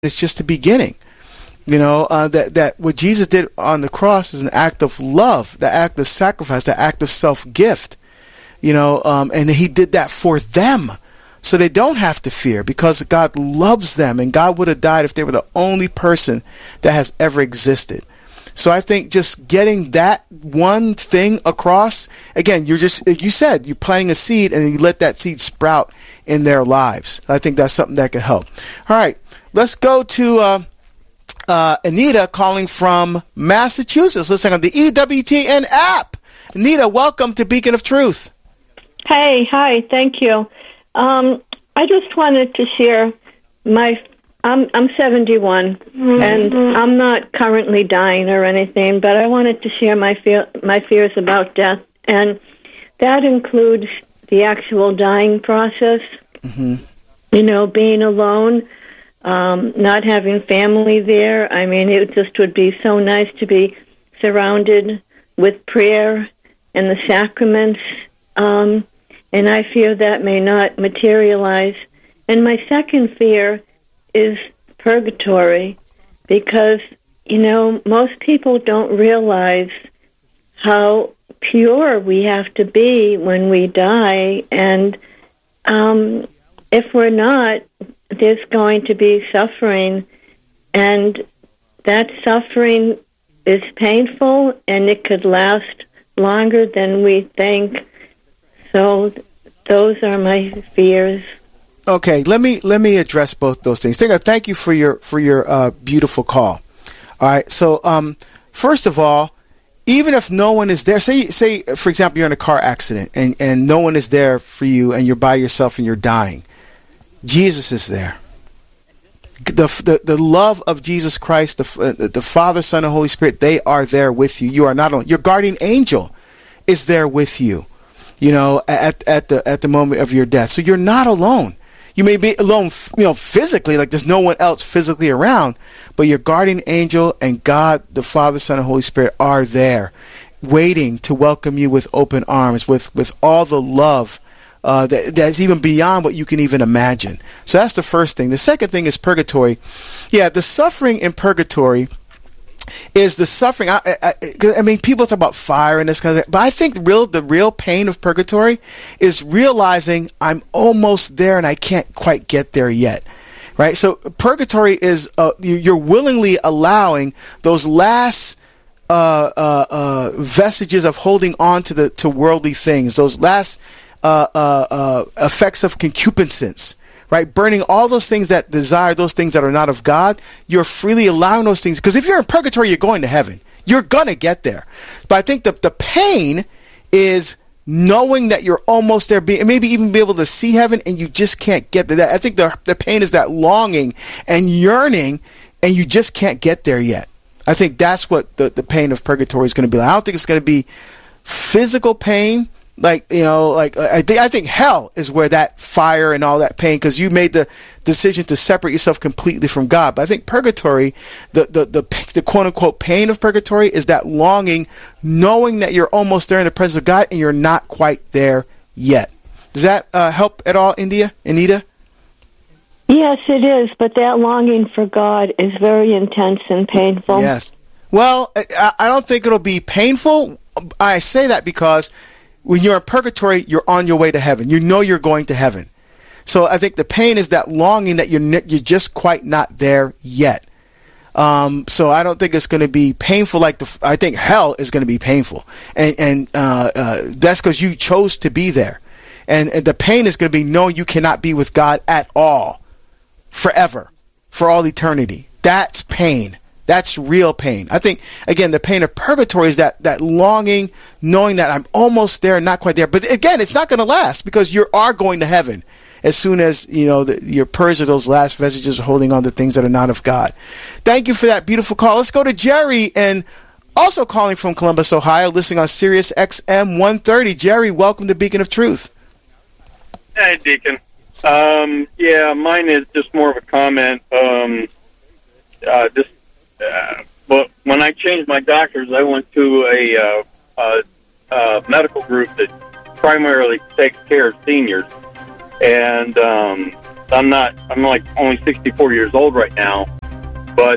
it's just the beginning. That what Jesus did on the cross is an act of love, the act of sacrifice, the act of self-gift. And he did that for them, so they don't have to fear, because God loves them, and God would have died if they were the only person that has ever existed. So I think just getting that one thing across, again, you said, you're planting a seed and you let that seed sprout in their lives. I think that's something that could help. All right, let's go to Anita calling from Massachusetts, listening on the EWTN app. Anita, welcome to Beacon of Truth. Hey, hi, thank you. I just wanted to share I'm 71, and I'm not currently dying or anything, but I wanted to share my fears about death, and that includes the actual dying process. Mm-hmm. Being alone, not having family there. I mean, it just would be so nice to be surrounded with prayer and the sacraments, and I fear that may not materialize. And my second fear is purgatory, because, most people don't realize how pure we have to be when we die, and if we're not, there's going to be suffering, and that suffering is painful, and it could last longer than we think. So those are my fears. Okay, let me address both those things. Thank you for your beautiful call. All right, so first of all, even if no one is there, say for example you're in a car accident and no one is there for you and you're by yourself and you're dying, Jesus is there. The love of Jesus Christ, the Father, Son, and Holy Spirit, they are there with you. You are not alone. Your guardian angel is there with you. At the moment of your death, so you're not alone. You may be alone, physically, like there's no one else physically around, but your guardian angel and God, the Father, Son, and Holy Spirit are there, waiting to welcome you with open arms, with all the love that's even beyond what you can even imagine. So that's the first thing. The second thing is purgatory. Yeah, the suffering in purgatory is the suffering. I mean, people talk about fire and this kind of thing, but I think the real pain of purgatory is realizing I'm almost there and I can't quite get there yet. Right? So purgatory is you're willingly allowing those last vestiges of holding on to worldly things, those last effects of concupiscence. Right? Burning all those things that desire, those things that are not of God. You're freely allowing those things. Because if you're in purgatory, you're going to heaven. You're going to get there. But I think the pain is knowing that you're almost there, maybe even be able to see heaven, and you just can't get there. I think the pain is that longing and yearning, and you just can't get there yet. I think that's what the pain of purgatory is going to be like. I don't think it's going to be physical pain. I think hell is where that fire and all that pain, because you made the decision to separate yourself completely from God. But I think purgatory, the quote unquote pain of purgatory, is that longing, knowing that you're almost there in the presence of God and you're not quite there yet. Does that help at all, Anita? Yes, it is. But that longing for God is very intense and painful. Yes. Well, I don't think it'll be painful. I say that because when you're in purgatory, you're on your way to heaven. You know you're going to heaven. So I think the pain is that longing that you're just quite not there yet. So I don't think it's going to be painful I think hell is going to be painful. And that's because you chose to be there. And the pain is going to be knowing you cannot be with God at all, forever, for all eternity. That's pain. That's real pain. I think, again, the pain of purgatory is that longing, knowing that I'm almost there, not quite there. But again, it's not going to last, because you are going to heaven as soon as, you're purged of those last vestiges of holding on to things that are not of God. Thank you for that beautiful call. Let's go to Jerry, and also calling from Columbus, Ohio, listening on Sirius XM 130. Jerry, welcome to Beacon of Truth. Hey, Deacon. Mine is just more of a comment. But when I changed my doctors, I went to a medical group that primarily takes care of seniors. And I'm like only 64 years old right now. But,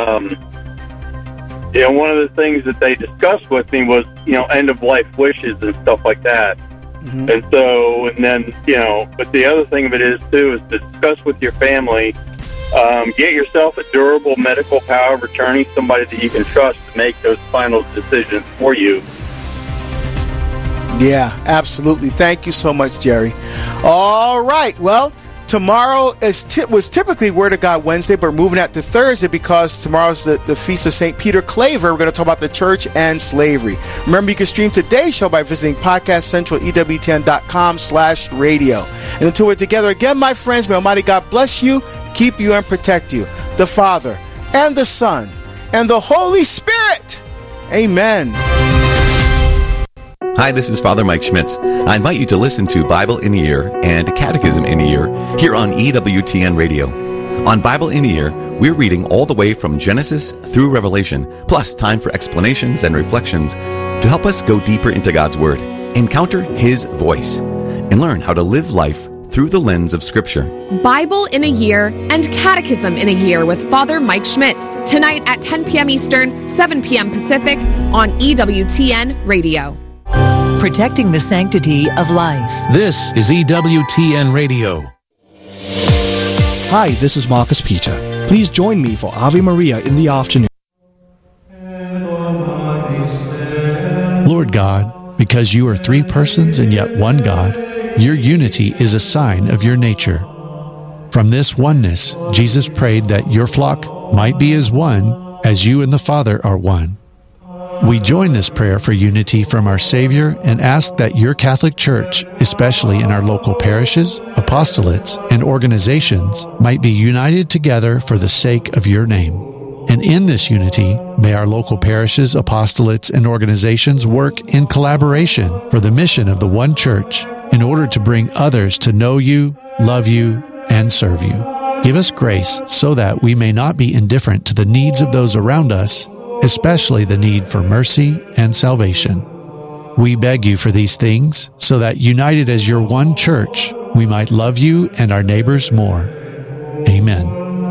one of the things that they discussed with me was, end-of-life wishes and stuff like that. Mm-hmm. And then, but the other thing of it is, too, is to discuss with your family, get yourself a durable medical power of attorney, somebody that you can trust to make those final decisions for you. Yeah, absolutely. Thank you so much, Jerry. All right. Well, tomorrow was typically Word of God Wednesday, but we're moving that to Thursday because tomorrow's the Feast of St. Peter Claver. We're going to talk about the church and slavery. Remember, you can stream today's show by visiting podcastcentralewtn.com/radio. And until we're together again, my friends, may Almighty God bless you, keep you, and protect you. The Father, and the Son, and the Holy Spirit. Amen. Hi, this is Father Mike Schmitz. I invite you to listen to Bible in a Year and Catechism in a Year here on EWTN Radio. On Bible in a Year, we're reading all the way from Genesis through Revelation, plus time for explanations and reflections to help us go deeper into God's Word, encounter His voice, and learn how to live life through the lens of Scripture. Bible in a Year and Catechism in a Year with Father Mike Schmitz, tonight at 10 p.m. Eastern, 7 p.m. Pacific on EWTN Radio. Protecting the sanctity of life. This is EWTN Radio. Hi, this is Marcus Peter. Please join me for Ave Maria in the afternoon. Lord God, because you are three persons and yet one God, your unity is a sign of your nature. From this oneness, Jesus prayed that your flock might be as one as you and the Father are one. We join this prayer for unity from our Savior and ask that your Catholic Church, especially in our local parishes, apostolates, and organizations, might be united together for the sake of your name. And in this unity, may our local parishes, apostolates, and organizations work in collaboration for the mission of the one Church in order to bring others to know you, love you, and serve you. Give us grace so that we may not be indifferent to the needs of those around us, especially the need for mercy and salvation. We beg you for these things so that, united as your one Church, we might love you and our neighbors more. Amen.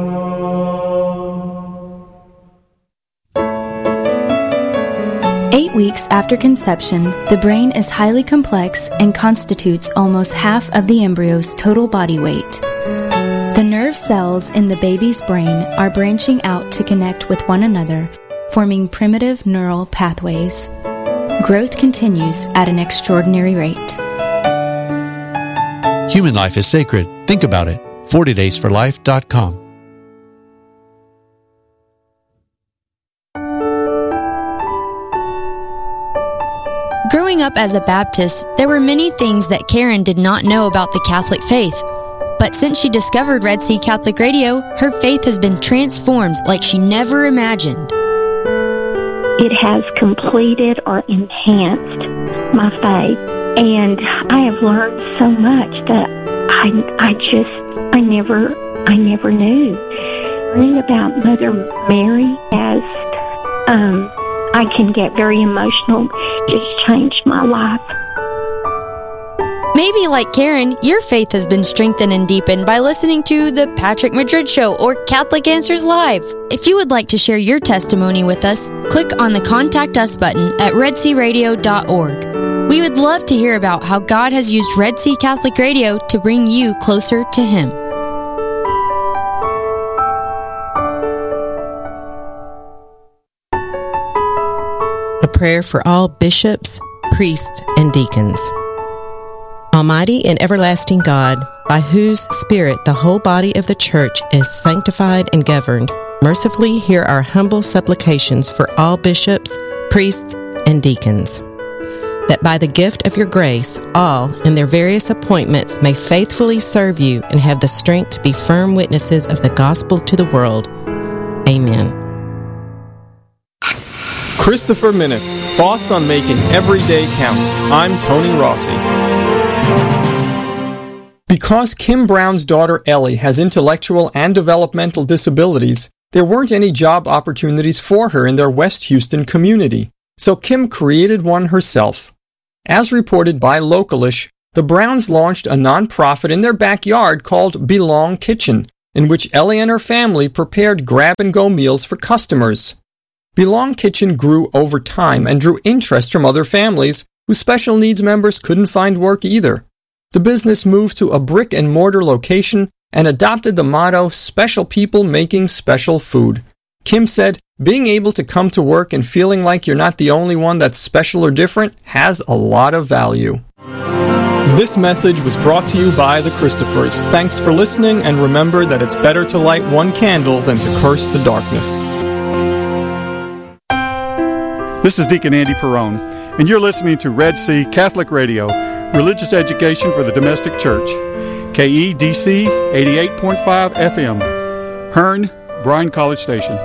Weeks after conception, the brain is highly complex and constitutes almost half of the embryo's total body weight. The nerve cells in the baby's brain are branching out to connect with one another, forming primitive neural pathways. Growth continues at an extraordinary rate. Human life is sacred. Think about it. 40daysforlife.com. Growing up as a Baptist, there were many things that Karen did not know about the Catholic faith. But since she discovered Red Sea Catholic Radio, her faith has been transformed like she never imagined. It has completed or enhanced my faith. And I have learned so much that I never knew. Learning about Mother Mary as I can get very emotional. Just changed my life. Maybe like Karen, your faith has been strengthened and deepened by listening to The Patrick Madrid Show or Catholic Answers Live. If you would like to share your testimony with us, click on the Contact Us button at redsearadio.org. We would love to hear about how God has used Red Sea Catholic Radio to bring you closer to Him. A prayer for all bishops, priests, and deacons. Almighty and everlasting God, by whose Spirit the whole body of the Church is sanctified and governed, mercifully hear our humble supplications for all bishops, priests, and deacons, that by the gift of your grace, all, in their various appointments, may faithfully serve you and have the strength to be firm witnesses of the gospel to the world. Amen. Christopher Minutes, thoughts on making every day count. I'm Tony Rossi. Because Kim Brown's daughter Ellie has intellectual and developmental disabilities, there weren't any job opportunities for her in their West Houston community, so Kim created one herself. As reported by Localish, the Browns launched a nonprofit in their backyard called Belong Kitchen, in which Ellie and her family prepared grab-and-go meals for customers. Belong Kitchen grew over time and drew interest from other families whose special needs members couldn't find work either. The business moved to a brick-and-mortar location and adopted the motto, "Special people making special food." Kim said, "Being able to come to work and feeling like you're not the only one that's special or different has a lot of value." This message was brought to you by the Christophers. Thanks for listening, and remember that it's better to light one candle than to curse the darkness. This is Deacon Andy Perrone, and you're listening to Red Sea Catholic Radio, religious education for the domestic church. KEDC 88.5 FM, Hearn, Bryan College Station.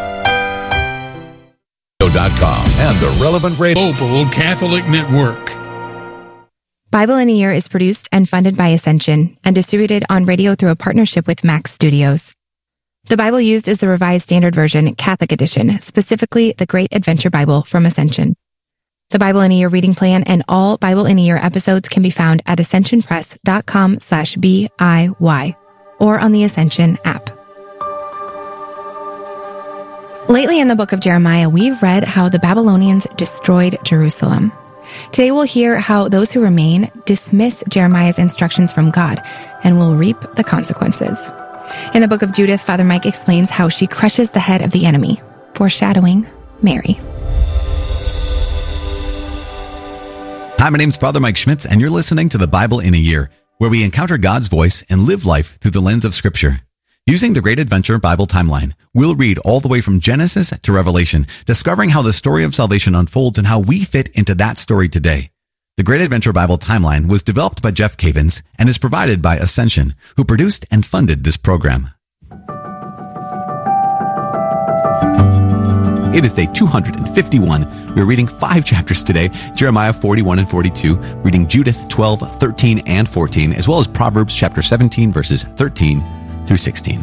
And the Relevant Radio Global Catholic Network. Bible in a Year is produced and funded by Ascension and distributed on radio through a partnership with Max Studios. The Bible used is the Revised Standard Version, Catholic Edition, specifically the Great Adventure Bible from Ascension. The Bible in a Year reading plan and all Bible in a Year episodes can be found at ascensionpress.com/BIY or on the Ascension app. Lately in the book of Jeremiah, we've read how the Babylonians destroyed Jerusalem. Today we'll hear how those who remain dismiss Jeremiah's instructions from God and will reap the consequences. In the book of Judith, Father Mike explains how she crushes the head of the enemy, foreshadowing Mary. Hi, my name's Father Mike Schmitz, and you're listening to the Bible in a Year, where we encounter God's voice and live life through the lens of Scripture. Using the Great Adventure Bible timeline, we'll read all the way from Genesis to Revelation, discovering how the story of salvation unfolds and how we fit into that story today. The Great Adventure Bible timeline was developed by Jeff Cavins and is provided by Ascension, who produced and funded this program. It is day 251. We're reading 5 chapters today, Jeremiah 41 and 42, reading Judith 12, 13, and 14, as well as Proverbs chapter 17, verses 13 through 16.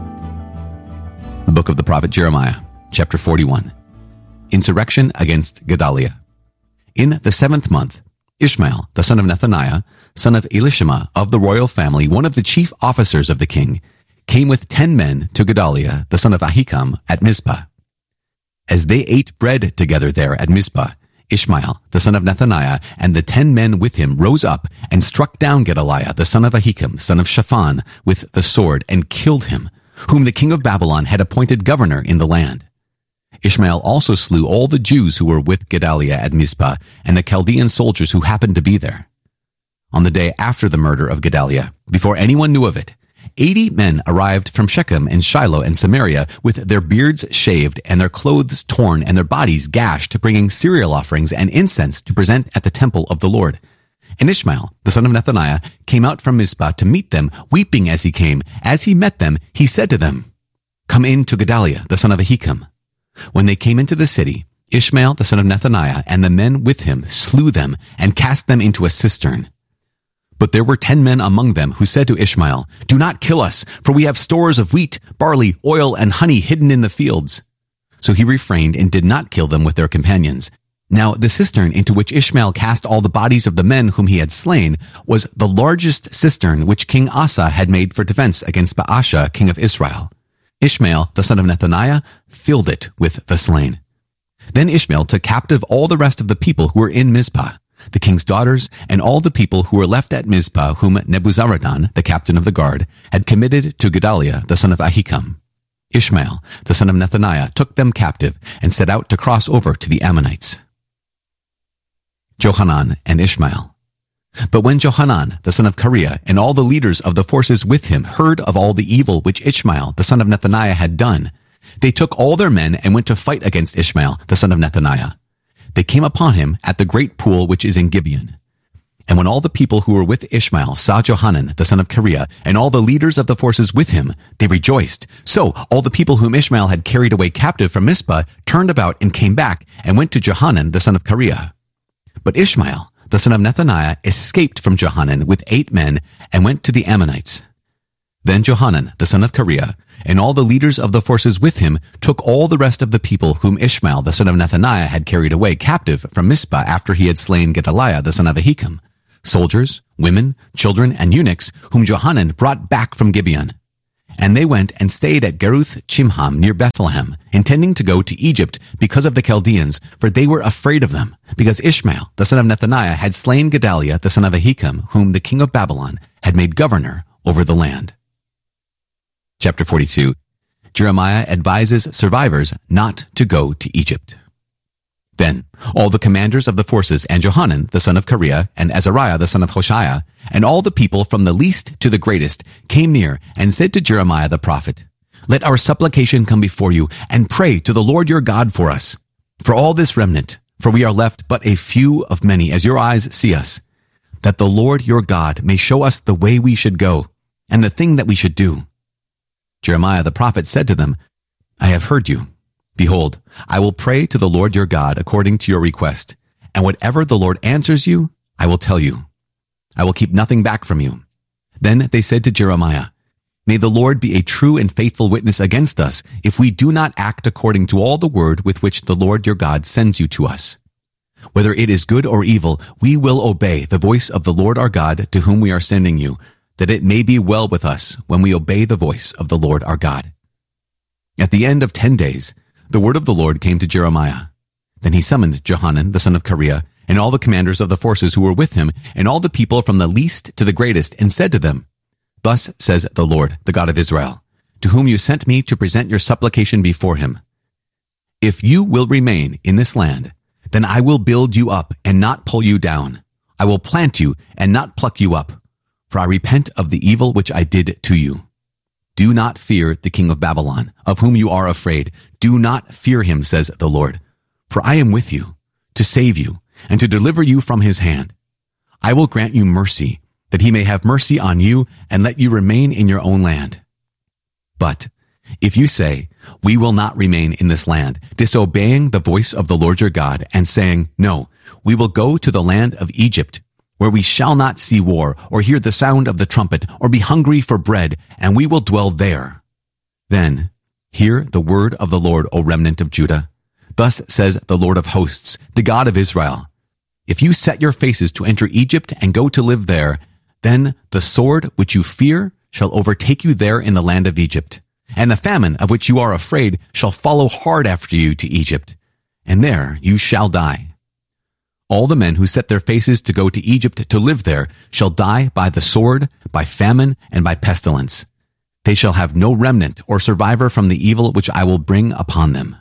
The book of the prophet Jeremiah, chapter 41. Insurrection against Gedaliah. In the 7th month, Ishmael, the son of Nethaniah, son of Elishama of the royal family, one of the chief officers of the king, came with 10 men to Gedaliah, the son of Ahikam, at Mizpah. As they ate bread together there at Mizpah, Ishmael, the son of Nethaniah, and the 10 men with him rose up and struck down Gedaliah, the son of Ahikam, son of Shaphan, with the sword and killed him, whom the king of Babylon had appointed governor in the land. Ishmael also slew all the Jews who were with Gedaliah at Mizpah and the Chaldean soldiers who happened to be there. On the day after the murder of Gedaliah, before anyone knew of it, 80 men arrived from Shechem and Shiloh and Samaria with their beards shaved and their clothes torn and their bodies gashed, bringing cereal offerings and incense to present at the temple of the Lord. And Ishmael, the son of Nethaniah, came out from Mizpah to meet them, weeping as he came. As he met them, he said to them, "Come in to Gedaliah, the son of Ahikam." When they came into the city, Ishmael, the son of Nethaniah, and the men with him slew them and cast them into a cistern. But there were 10 men among them who said to Ishmael, "Do not kill us, for we have stores of wheat, barley, oil, and honey hidden in the fields." So he refrained and did not kill them with their companions. Now the cistern into which Ishmael cast all the bodies of the men whom he had slain was the largest cistern which King Asa had made for defense against Baasha, king of Israel. Ishmael, the son of Nethaniah, filled it with the slain. Then Ishmael took captive all the rest of the people who were in Mizpah, the king's daughters, and all the people who were left at Mizpah, whom Nebuzaradan, the captain of the guard, had committed to Gedaliah, the son of Ahikam. Ishmael, the son of Nethaniah, took them captive and set out to cross over to the Ammonites. Johanan and Ishmael. But when Johanan, the son of Kareah, and all the leaders of the forces with him heard of all the evil which Ishmael, the son of Nethaniah, had done, they took all their men and went to fight against Ishmael, the son of Nethaniah. They came upon him at the great pool which is in Gibeon. And when all the people who were with Ishmael saw Johanan, the son of Kareah, and all the leaders of the forces with him, they rejoiced. So all the people whom Ishmael had carried away captive from Mizpah turned about and came back and went to Johanan, the son of Kareah. But Ishmael, the son of Nethaniah, escaped from Johanan with 8 men and went to the Ammonites. Then Johanan, the son of Kareah, and all the leaders of the forces with him took all the rest of the people whom Ishmael, the son of Nethaniah, had carried away captive from Mizpah after he had slain Gedaliah, the son of Ahikam, soldiers, women, children, and eunuchs, whom Johanan brought back from Gibeon. And they went and stayed at Geruth Chimham near Bethlehem, intending to go to Egypt because of the Chaldeans, for they were afraid of them, because Ishmael, the son of Nethaniah, had slain Gedaliah, the son of Ahikam, whom the king of Babylon had made governor over the land. Chapter 42. Jeremiah advises survivors not to go to Egypt. Then all the commanders of the forces and Johanan, the son of Kareah, and Azariah, the son of Hoshaiah, and all the people from the least to the greatest came near and said to Jeremiah the prophet, "Let our supplication come before you, and pray to the Lord your God for us, for all this remnant, for we are left but a few of many, as your eyes see us, that the Lord your God may show us the way we should go, and the thing that we should do." Jeremiah the prophet said to them, "I have heard you. Behold, I will pray to the Lord your God according to your request, and whatever the Lord answers you, I will tell you. I will keep nothing back from you." Then they said to Jeremiah, "May the Lord be a true and faithful witness against us if we do not act according to all the word with which the Lord your God sends you to us. Whether it is good or evil, we will obey the voice of the Lord our God to whom we are sending you, that it may be well with us when we obey the voice of the Lord our God." At the end of 10 days, the word of the Lord came to Jeremiah. Then he summoned Johanan, the son of Kareah, and all the commanders of the forces who were with him, and all the people from the least to the greatest, and said to them, "Thus says the Lord, the God of Israel, to whom you sent me to present your supplication before him. If you will remain in this land, then I will build you up and not pull you down. I will plant you and not pluck you up, for I repent of the evil which I did to you. Do not fear the king of Babylon, of whom you are afraid. Do not fear him, says the Lord, for I am with you to save you and to deliver you from his hand. I will grant you mercy, that he may have mercy on you and let you remain in your own land. But if you say, 'We will not remain in this land,' disobeying the voice of the Lord your God and saying, 'No, we will go to the land of Egypt,' where we shall not see war, or hear the sound of the trumpet, or be hungry for bread, and we will dwell there. Then hear the word of the Lord, O remnant of Judah. Thus says the Lord of hosts, the God of Israel. If you set your faces to enter Egypt and go to live there, then the sword which you fear shall overtake you there in the land of Egypt, and the famine of which you are afraid shall follow hard after you to Egypt, and there you shall die. All the men who set their faces to go to Egypt to live there shall die by the sword, by famine, and by pestilence. They shall have no remnant or survivor from the evil which I will bring upon them.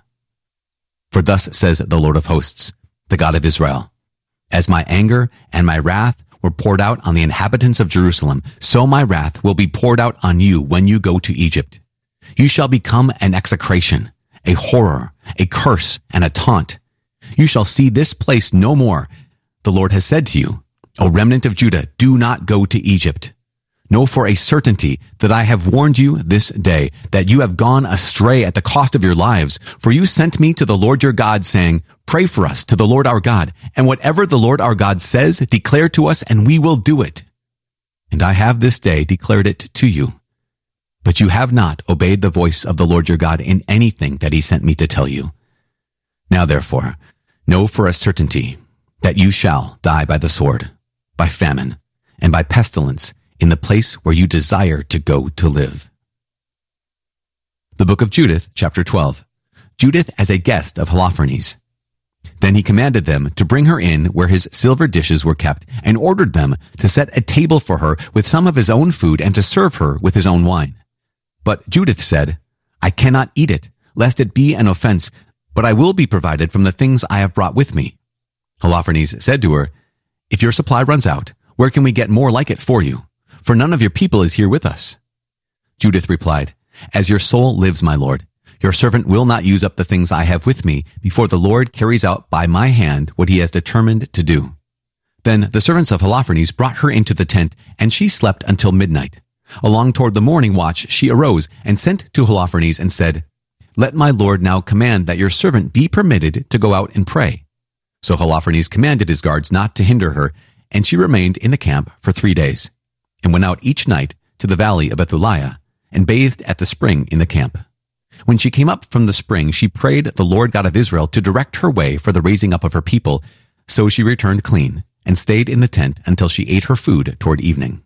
For thus says the Lord of hosts, the God of Israel, as my anger and my wrath were poured out on the inhabitants of Jerusalem, so my wrath will be poured out on you when you go to Egypt. You shall become an execration, a horror, a curse, and a taunt. You shall see this place no more. The Lord has said to you, O remnant of Judah, do not go to Egypt. Know for a certainty that I have warned you this day, that you have gone astray at the cost of your lives. For you sent me to the Lord your God, saying, Pray for us to the Lord our God, and whatever the Lord our God says, declare to us, and we will do it. And I have this day declared it to you. But you have not obeyed the voice of the Lord your God in anything that he sent me to tell you. Now therefore, know for a certainty that you shall die by the sword, by famine, and by pestilence in the place where you desire to go to live. The book of Judith, chapter 12. Judith as a guest of Holofernes. Then he commanded them to bring her in where his silver dishes were kept, and ordered them to set a table for her with some of his own food and to serve her with his own wine. But Judith said, I cannot eat it, lest it be an offense, but I will be provided from the things I have brought with me. Holofernes said to her, If your supply runs out, where can we get more like it for you? For none of your people is here with us. Judith replied, As your soul lives, my lord, your servant will not use up the things I have with me before the Lord carries out by my hand what he has determined to do. Then the servants of Holofernes brought her into the tent, and she slept until midnight. Along toward the morning watch she arose and sent to Holofernes and said, Let my lord now command that your servant be permitted to go out and pray. So Holofernes commanded his guards not to hinder her, and she remained in the camp for 3 days, and went out each night to the valley of Bethuliah, and bathed at the spring in the camp. When she came up from the spring, she prayed the Lord God of Israel to direct her way for the raising up of her people, so she returned clean, and stayed in the tent until she ate her food toward evening.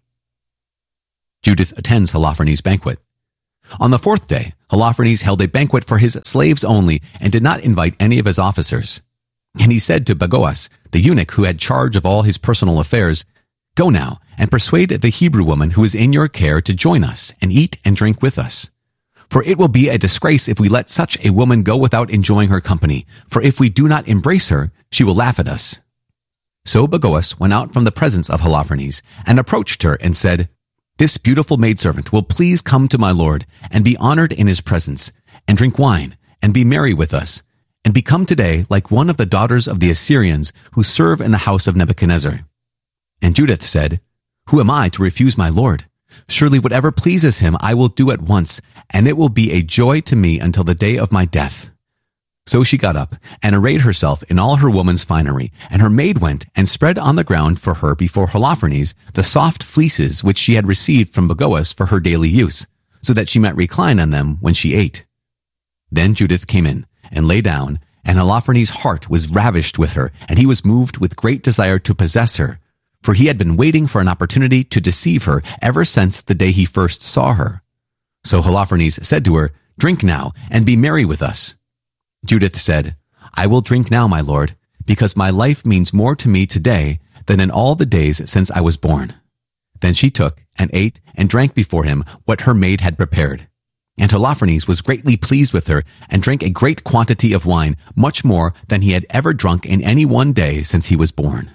Judith attends Holofernes' banquet. On the fourth day, Holofernes held a banquet for his slaves only and did not invite any of his officers. And he said to Bagoas, the eunuch who had charge of all his personal affairs, "Go now and persuade the Hebrew woman who is in your care to join us and eat and drink with us. For it will be a disgrace if we let such a woman go without enjoying her company, for if we do not embrace her, she will laugh at us." So Bagoas went out from the presence of Holofernes and approached her and said, "This beautiful maidservant will please come to my lord and be honored in his presence, and drink wine, and be merry with us, and become today like one of the daughters of the Assyrians who serve in the house of Nebuchadnezzar." And Judith said, "Who am I to refuse my lord? Surely whatever pleases him I will do at once, and it will be a joy to me until the day of my death." So she got up and arrayed herself in all her woman's finery, and her maid went and spread on the ground for her before Holofernes the soft fleeces which she had received from Bagoas for her daily use, so that she might recline on them when she ate. Then Judith came in and lay down, and Holofernes' heart was ravished with her, and he was moved with great desire to possess her, for he had been waiting for an opportunity to deceive her ever since the day he first saw her. So Holofernes said to her, "Drink now, and be merry with us." Judith said, "I will drink now, my lord, because my life means more to me today than in all the days since I was born." Then she took and ate and drank before him what her maid had prepared. And Holofernes was greatly pleased with her and drank a great quantity of wine, much more than he had ever drunk in any one day since he was born.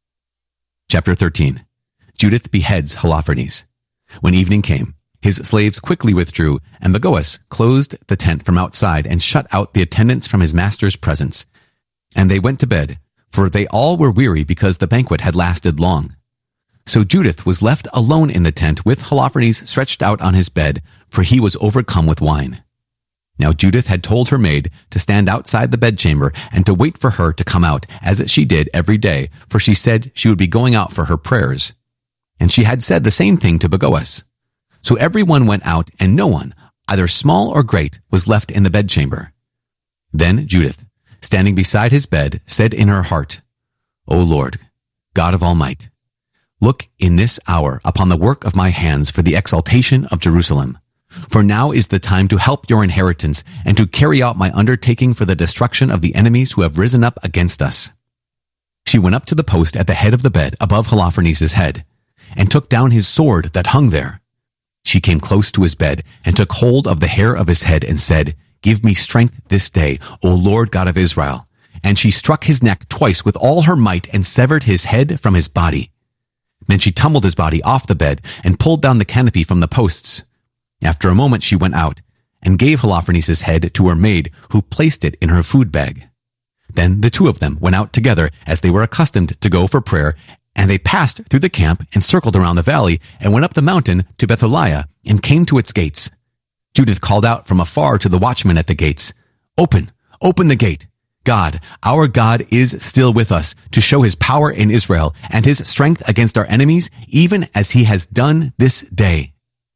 Chapter 13. Judith beheads Holofernes. When evening came, his slaves quickly withdrew, and Bagoas closed the tent from outside and shut out the attendants from his master's presence. And they went to bed, for they all were weary because the banquet had lasted long. So Judith was left alone in the tent with Holofernes stretched out on his bed, for he was overcome with wine. Now Judith had told her maid to stand outside the bedchamber and to wait for her to come out, as she did every day, for she said she would be going out for her prayers. And she had said the same thing to Bagoas. So everyone went out, and no one, either small or great, was left in the bedchamber. Then Judith, standing beside his bed, said in her heart, "O Lord, God of all might, look in this hour upon the work of my hands for the exaltation of Jerusalem. For now is the time to help your inheritance and to carry out my undertaking for the destruction of the enemies who have risen up against us." She went up to the post at the head of the bed above Holofernes' head, and took down his sword that hung there. She came close to his bed and took hold of the hair of his head and said, "Give me strength this day, O Lord God of Israel." And she struck his neck twice with all her might and severed his head from his body. Then she tumbled his body off the bed and pulled down the canopy from the posts. After a moment she went out and gave Holofernes' head to her maid, who placed it in her food bag. Then the two of them went out together as they were accustomed to go for prayer, and they passed through the camp and circled around the valley and went up the mountain to Bethaliah and came to its gates. Judith called out from afar to the watchman at the gates, "Open, open the gate. God, our God is still with us to show his power in Israel and his strength against our enemies, even as he has done this day."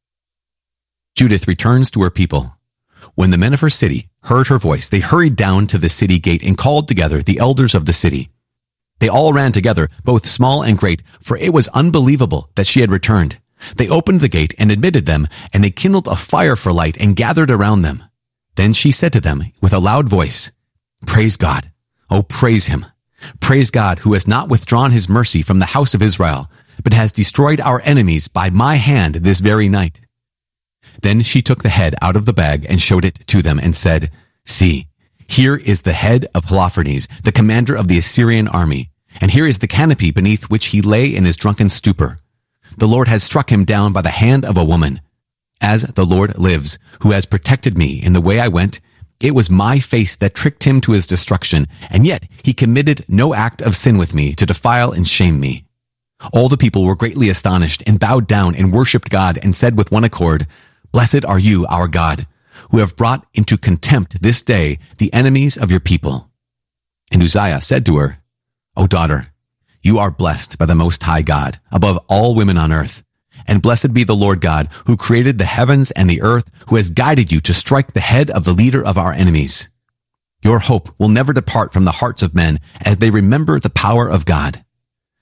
Judith returns to her people. When the men of her city heard her voice, they hurried down to the city gate and called together the elders of the city. They all ran together, both small and great, for it was unbelievable that she had returned. They opened the gate and admitted them, and they kindled a fire for light and gathered around them. Then she said to them with a loud voice, "Praise God. Oh, praise him. Praise God, who has not withdrawn his mercy from the house of Israel, but has destroyed our enemies by my hand this very night." Then she took the head out of the bag and showed it to them and said, "See, here is the head of Holofernes, the commander of the Assyrian army, and here is the canopy beneath which he lay in his drunken stupor. The Lord has struck him down by the hand of a woman. As the Lord lives, who has protected me in the way I went, it was my face that tricked him to his destruction, and yet he committed no act of sin with me to defile and shame me." All the people were greatly astonished and bowed down and worshipped God and said with one accord, "Blessed are you, our God, who have brought into contempt this day the enemies of your people." And Uzziah said to her, "O daughter, you are blessed by the Most High God above all women on earth. And blessed be the Lord God, who created the heavens and the earth, who has guided you to strike the head of the leader of our enemies. Your hope will never depart from the hearts of men as they remember the power of God.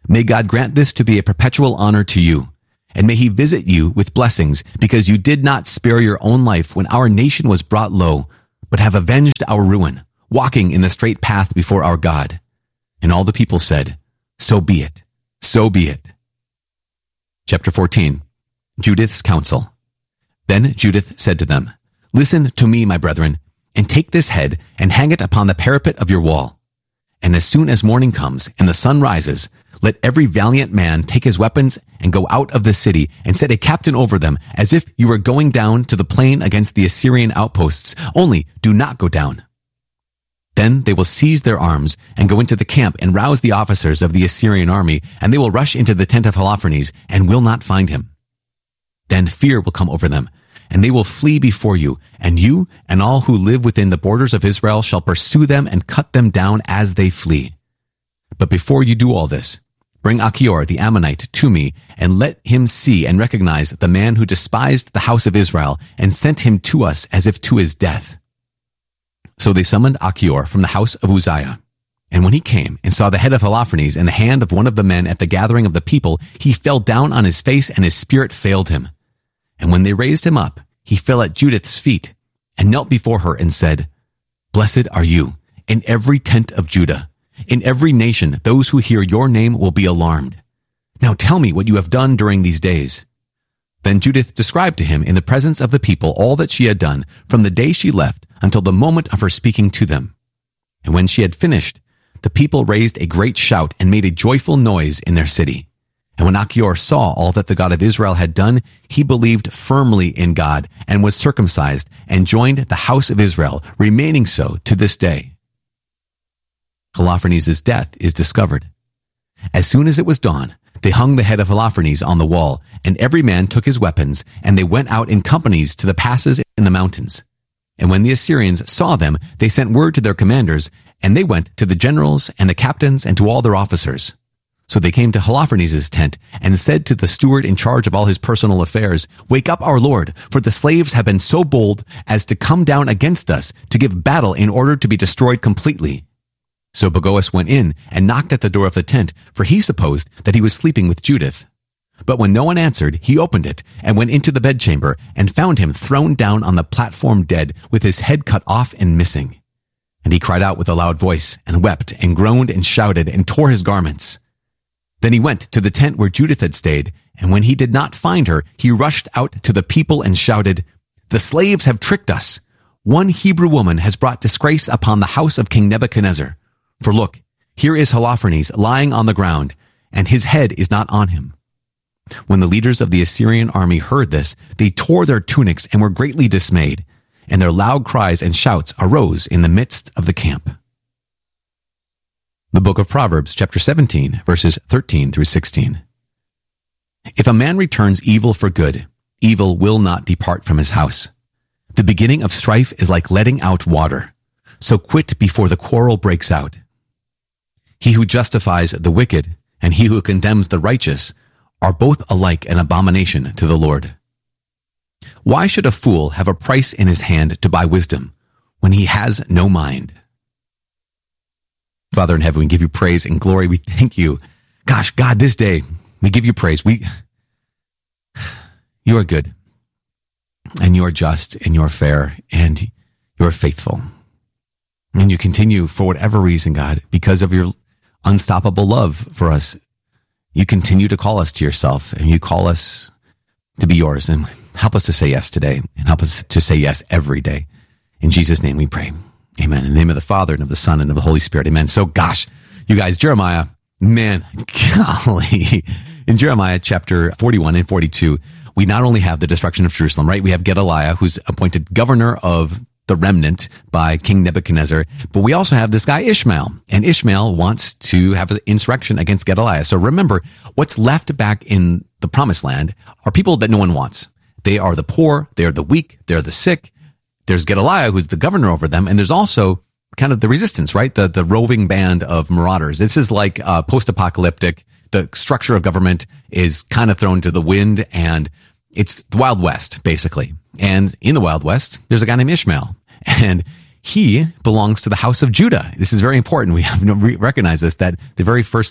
May God grant this to be a perpetual honor to you. And may he visit you with blessings, because you did not spare your own life when our nation was brought low, but have avenged our ruin, walking in the straight path before our God. And all the people said, so be it, so be it. Chapter 14, Judith's counsel. Then Judith said to them, listen to me, my brethren, and take this head and hang it upon the parapet of your wall. And as soon as morning comes and the sun rises, let every valiant man take his weapons and go out of the city and set a captain over them, as if you were going down to the plain against the Assyrian outposts. Only do not go down. Then they will seize their arms and go into the camp and rouse the officers of the Assyrian army, and they will rush into the tent of Holofernes and will not find him. Then fear will come over them, and they will flee before you, and you and all who live within the borders of Israel shall pursue them and cut them down as they flee. But before you do all this, bring Achior the Ammonite to me, and let him see and recognize the man who despised the house of Israel and sent him to us as if to his death. So they summoned Achior from the house of Uzziah. And when he came and saw the head of Holofernes in the hand of one of the men at the gathering of the people, he fell down on his face and his spirit failed him. And when they raised him up, he fell at Judith's feet and knelt before her and said, Blessed are you in every tent of Judah. In every nation, those who hear your name will be alarmed. Now tell me what you have done during these days. Then Judith described to him in the presence of the people all that she had done from the day she left until the moment of her speaking to them. And when she had finished, the people raised a great shout and made a joyful noise in their city. And when Achior saw all that the God of Israel had done, he believed firmly in God and was circumcised and joined the house of Israel, remaining so to this day. Holofernes' death is discovered. As soon as it was dawn, they hung the head of Holofernes on the wall, and every man took his weapons, and they went out in companies to the passes in the mountains. And when the Assyrians saw them, they sent word to their commanders, and they went to the generals and the captains and to all their officers. So they came to Holofernes' tent and said to the steward in charge of all his personal affairs, Wake up, our lord, for the slaves have been so bold as to come down against us to give battle in order to be destroyed completely. So Bagoas went in and knocked at the door of the tent, for he supposed that he was sleeping with Judith. But when no one answered, he opened it and went into the bedchamber and found him thrown down on the platform dead, with his head cut off and missing. And he cried out with a loud voice and wept and groaned and shouted and tore his garments. Then he went to the tent where Judith had stayed, and when he did not find her, he rushed out to the people and shouted, The slaves have tricked us. One Hebrew woman has brought disgrace upon the house of King Nebuchadnezzar. For look, here is Holofernes lying on the ground, and his head is not on him. When the leaders of the Assyrian army heard this, they tore their tunics and were greatly dismayed, and their loud cries and shouts arose in the midst of the camp. The book of Proverbs, chapter 17, verses 13 through 16. If a man returns evil for good, evil will not depart from his house. The beginning of strife is like letting out water, so quit before the quarrel breaks out. He who justifies the wicked and he who condemns the righteous are both alike an abomination to the Lord. Why should a fool have a price in his hand to buy wisdom when he has no mind? Father in heaven, we give you praise and glory. We thank you. Gosh, God, this day, we give you praise. You are good, and you are just, and you are fair, and you are faithful. And you continue, for whatever reason, God, because of your unstoppable love for us, you continue to call us to yourself, and you call us to be yours. And help us to say yes today, and help us to say yes every day. In Jesus' name we pray. Amen. In the name of the Father, and of the Son, and of the Holy Spirit. Amen. So, gosh, you guys, Jeremiah, man, golly. In Jeremiah chapter 41 and 42, we not only have the destruction of Jerusalem, right? We have Gedaliah, who's appointed governor of the remnant by King Nebuchadnezzar, but we also have this guy Ishmael, and Ishmael wants to have an insurrection against Gedaliah. So remember, what's left back in the promised land are people that no one wants. They are the poor, they are the weak, they're the sick. There's Gedaliah, who's the governor over them, and there's also kind of the resistance, right? The roving band of marauders. This is like post-apocalyptic. The structure of government is kind of thrown to the wind, and it's the Wild West, basically. And in the Wild West, there's a guy named Ishmael, and he belongs to the house of Judah. This is very important. We have to recognize this, that the very first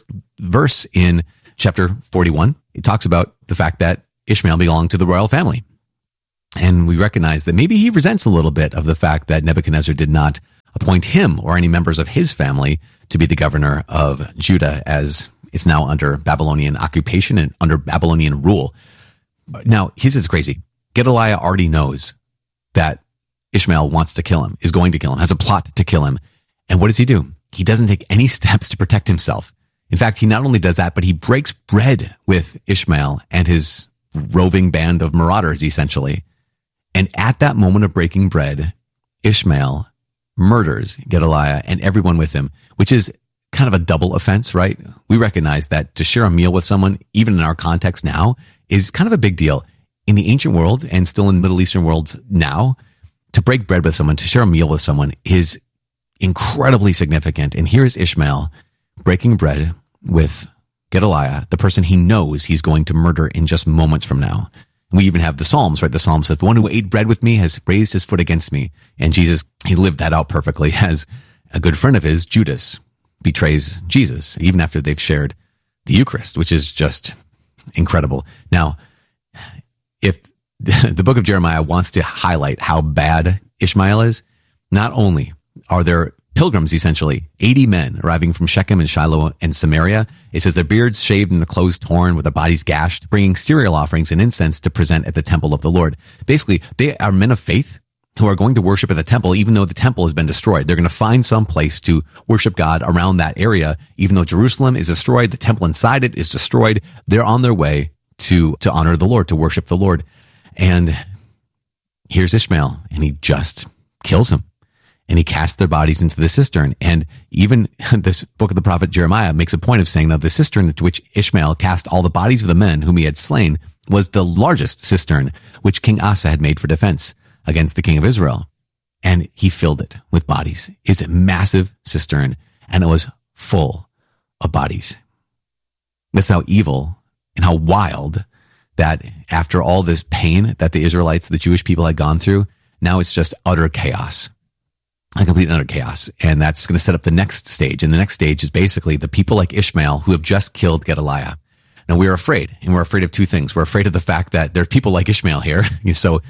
verse in chapter 41, it talks about the fact that Ishmael belonged to the royal family. And we recognize that maybe he resents a little bit of the fact that Nebuchadnezzar did not appoint him or any members of his family to be the governor of Judah, as it's now under Babylonian occupation and under Babylonian rule. Now, his is crazy. Gedaliah already knows that Ishmael wants to kill him, is going to kill him, has a plot to kill him. And what does he do? He doesn't take any steps to protect himself. In fact, he not only does that, but he breaks bread with Ishmael and his roving band of marauders, essentially. And at that moment of breaking bread, Ishmael murders Gedaliah and everyone with him, which is kind of a double offense, right? We recognize that to share a meal with someone, even in our context now, is kind of a big deal. In the ancient world and still in Middle Eastern worlds now, to break bread with someone, to share a meal with someone is incredibly significant. And here is Ishmael breaking bread with Gedaliah, the person he knows he's going to murder in just moments from now. We even have the Psalms, right? The Psalm says, the one who ate bread with me has raised his foot against me. And Jesus, he lived that out perfectly as a good friend of his, Judas, betrays Jesus, even after they've shared the Eucharist, which is just incredible. Now, if the book of Jeremiah wants to highlight how bad Ishmael is, not only are there pilgrims, essentially, 80 men arriving from Shechem and Shiloh and Samaria. It says their beards shaved and their clothes torn with their bodies gashed, bringing cereal offerings and incense to present at the temple of the Lord. Basically, they are men of faith who are going to worship at the temple, even though the temple has been destroyed. They're going to find some place to worship God around that area. Even though Jerusalem is destroyed, the temple inside it is destroyed. They're on their way to honor the Lord, to worship the Lord. And here's Ishmael, and he just kills him. And he cast their bodies into the cistern. And even this book of the prophet Jeremiah makes a point of saying that the cistern into which Ishmael cast all the bodies of the men whom he had slain was the largest cistern which King Asa had made for defense against the king of Israel. And he filled it with bodies. It's a massive cistern, and it was full of bodies. That's how evil and how wild that after all this pain that the Israelites, the Jewish people, had gone through, now it's just utter chaos. A complete and utter chaos. And that's going to set up the next stage. And the next stage is basically the people like Ishmael who have just killed Gedaliah. Now we're afraid, and we're afraid of two things. We're afraid of the fact that there are people like Ishmael here. So,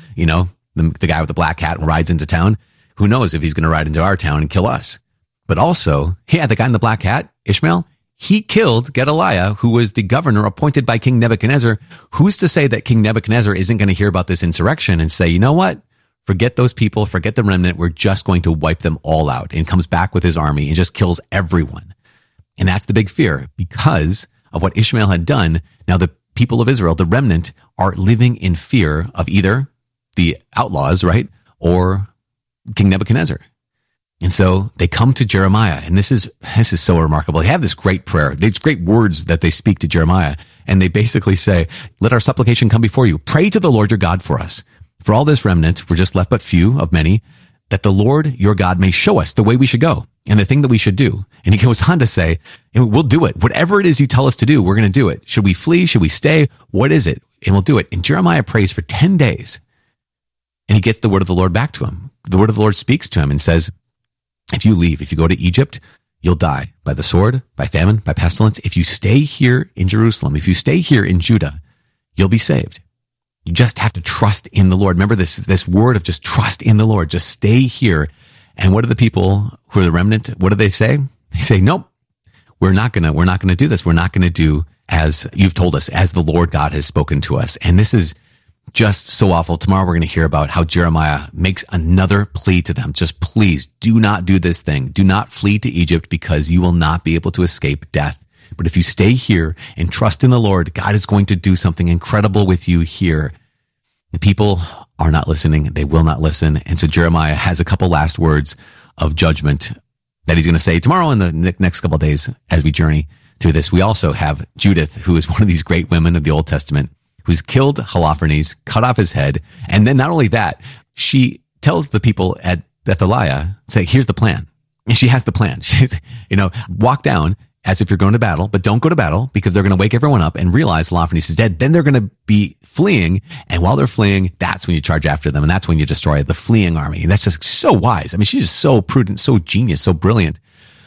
the guy with the black hat rides into town. Who knows if he's going to ride into our town and kill us? But also, the guy in the black hat, Ishmael, he killed Gedaliah, who was the governor appointed by King Nebuchadnezzar. Who's to say that King Nebuchadnezzar isn't going to hear about this insurrection and say, you know what? Forget those people, forget the remnant. We're just going to wipe them all out. And comes back with his army and just kills everyone. And that's the big fear because of what Ishmael had done. Now the people of Israel, the remnant, are living in fear of either the outlaws, right? Or King Nebuchadnezzar. And so they come to Jeremiah, and this is so remarkable. They have this great prayer, these great words that they speak to Jeremiah. And they basically say, let our supplication come before you. Pray to the Lord your God for us. For all this remnant, we're just left but few of many, that the Lord your God may show us the way we should go and the thing that we should do. And he goes on to say, we'll do it. Whatever it is you tell us to do, we're going to do it. Should we flee? Should we stay? What is it? And we'll do it. And Jeremiah prays for 10 days. And he gets the word of the Lord back to him. The word of the Lord speaks to him and says, if you leave, if you go to Egypt, you'll die by the sword, by famine, by pestilence. If you stay here in Jerusalem, if you stay here in Judah, you'll be saved. You just have to trust in the Lord. Remember this word of just trust in the Lord. Just stay here. And what do the people who are the remnant, what do they say? They say, nope, we're not going to do this. We're not going to do as you've told us, as the Lord God has spoken to us. And this is just so awful. Tomorrow we're going to hear about how Jeremiah makes another plea to them. Just please do not do this thing. Do not flee to Egypt because you will not be able to escape death. But if you stay here and trust in the Lord, God is going to do something incredible with you here. The people are not listening. They will not listen. And so Jeremiah has a couple last words of judgment that he's going to say tomorrow and the next couple of days as we journey through this. We also have Judith, who is one of these great women of the Old Testament, who's killed Holofernes, cut off his head. And then not only that, she tells the people at Athaliah, say, here's the plan. And she has the plan. She's, walk down as if you're going to battle, but don't go to battle because they're going to wake everyone up and realize Holofernes is dead. Then they're going to be fleeing. And while they're fleeing, that's when you charge after them. And that's when you destroy the fleeing army. And that's just so wise. I mean, she's just so prudent, so genius, so brilliant.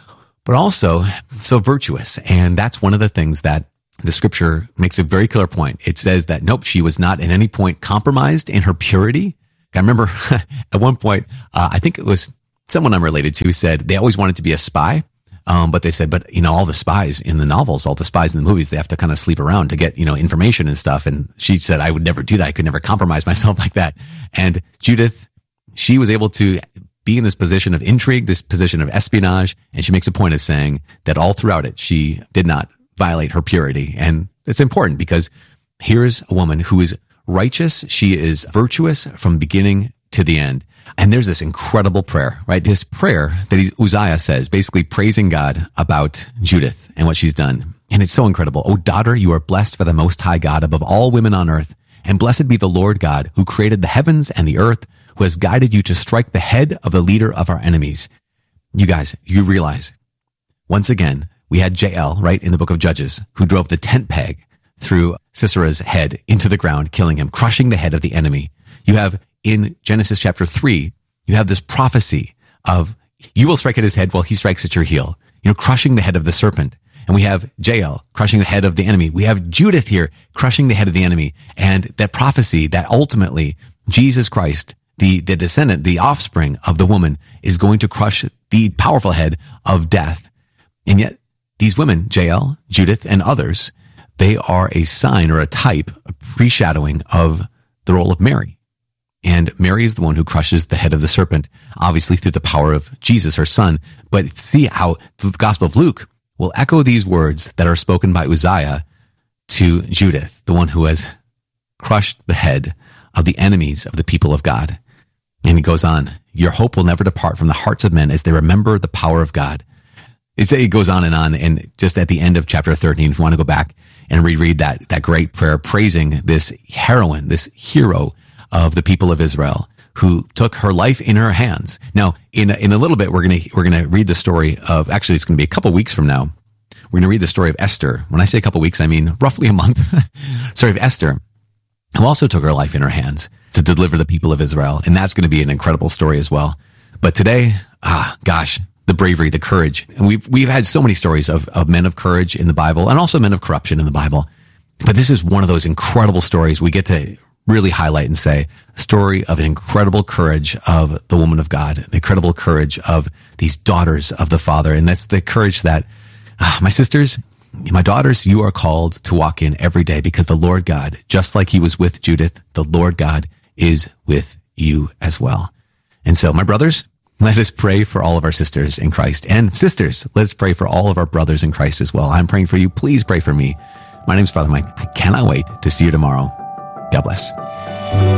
but also so virtuous. And that's one of the things that the scripture makes a very clear point. It says that, nope, she was not at any point compromised in her purity. I remember at one point, I think it was someone I'm related to said they always wanted to be a spy. But they said, but all the spies in the novels, all the spies in the movies, they have to kind of sleep around to get, information and stuff. And she said, I would never do that. I could never compromise myself like that. And Judith, she was able to be in this position of intrigue, this position of espionage. And she makes a point of saying that all throughout it, she did not violate her purity. And it's important because here's a woman who is righteous. She is virtuous from beginning to the end. And there's this incredible prayer, right? This prayer that Uzziah says, basically praising God about Judith and what she's done. And it's so incredible. O daughter, you are blessed by the Most High God above all women on earth. And blessed be the Lord God who created the heavens and the earth, who has guided you to strike the head of the leader of our enemies. You guys, you realize, once again, we had Jael, right, in the book of Judges, who drove the tent peg through Sisera's head into the ground, killing him, crushing the head of the enemy. You have in Genesis chapter 3, you have this prophecy of you will strike at his head while he strikes at your heel, crushing the head of the serpent. And we have Jael crushing the head of the enemy. We have Judith here crushing the head of the enemy. And that prophecy that ultimately Jesus Christ, the descendant, the offspring of the woman, is going to crush the powerful head of death. And yet these women, Jael, Judith, and others, they are a sign or a type, a foreshadowing of the role of Mary. And Mary is the one who crushes the head of the serpent, obviously through the power of Jesus, her son. But see how the Gospel of Luke will echo these words that are spoken by Uzziah to Judith, the one who has crushed the head of the enemies of the people of God. And he goes on, your hope will never depart from the hearts of men as they remember the power of God. It goes on. And just at the end of chapter 13, if you want to go back and reread that great prayer, praising this heroine, this hero of the people of Israel, who took her life in her hands. Now, in a little bit, we're gonna read the story of, actually, it's gonna be a couple weeks from now. We're gonna read the story of Esther. When I say a couple weeks, I mean roughly a month. Story of Esther, who also took her life in her hands to deliver the people of Israel. And that's gonna be an incredible story as well. But today, the bravery, the courage. And we've had so many stories of men of courage in the Bible and also men of corruption in the Bible. But this is one of those incredible stories we get to really highlight and say, a story of an incredible courage of the woman of God, the incredible courage of these daughters of the Father. And that's the courage that, my sisters, my daughters, you are called to walk in every day, because the Lord God, just like he was with Judith, the Lord God is with you as well. And so, my brothers, let us pray for all of our sisters in Christ. And sisters, let's pray for all of our brothers in Christ as well. I'm praying for you. Please pray for me. My name is Father Mike. I cannot wait to see you tomorrow. God bless.